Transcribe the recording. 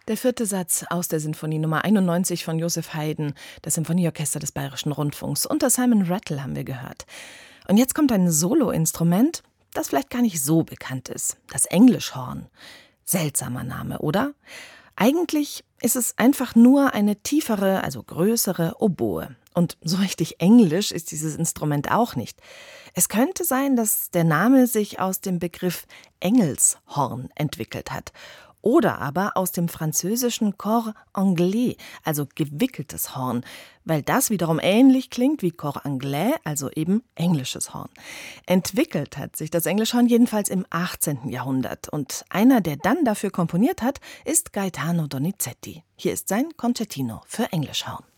Der vierte Satz aus der Sinfonie Nummer 91 von Joseph Haydn, das Symphonieorchester des Bayerischen Rundfunks. Unter Simon Rattle haben wir gehört. Und jetzt kommt ein Soloinstrument, das vielleicht gar nicht so bekannt ist. Das Englischhorn. Seltsamer Name, oder? Eigentlich ist es einfach nur eine tiefere, also größere Oboe. Und so richtig englisch ist dieses Instrument auch nicht. Es könnte sein, dass der Name sich aus dem Begriff Engelshorn entwickelt hat. Oder aber aus dem französischen Cor anglais, also gewickeltes Horn, weil das wiederum ähnlich klingt wie Cor anglais, also eben englisches Horn. Entwickelt hat sich das Englischhorn jedenfalls im 18. Jahrhundert und einer, der dann dafür komponiert hat, ist Gaetano Donizetti. Hier ist sein Concertino für Englischhorn.